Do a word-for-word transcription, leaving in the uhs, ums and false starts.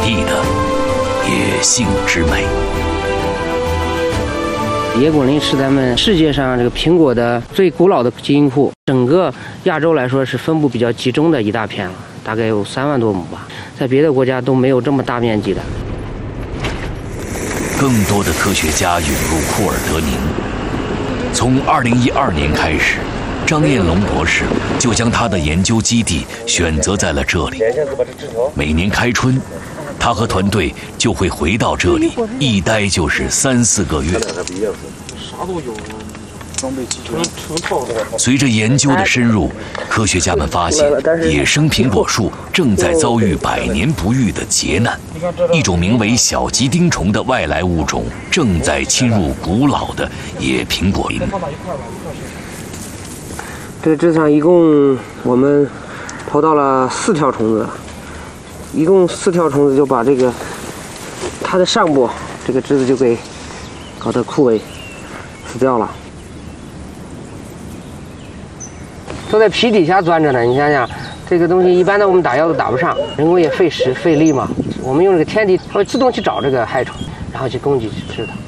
地的野性之美。 野果林是咱们世界上这个苹果的最古老的基因库，整个亚洲来说是分布比较集中的一大片了，大概有三万多亩吧，在别的国家都没有这么大面积的。 更多的科学家涌入库尔德宁。从二零一二年开始，张彦龙博士就将他的研究基地选择在了这里。每年开春，他和团队就会回到这里，一待就是三四个月。随着研究的深入，科学家们发现，野生苹果树正在遭遇百年不遇的劫难。一种名为小吉丁虫的外来物种正在侵入古老的野苹果林。 这个枝上一共我们投到了四条虫子，一共四条虫子就把这个它的上部这个枝子就给搞得枯萎死掉了。都在皮底下钻着呢，你想想，这个东西一般的我们打药都打不上，人工也费时费力嘛。我们用这个天敌，它会自动去找这个害虫，然后去攻击去吃它。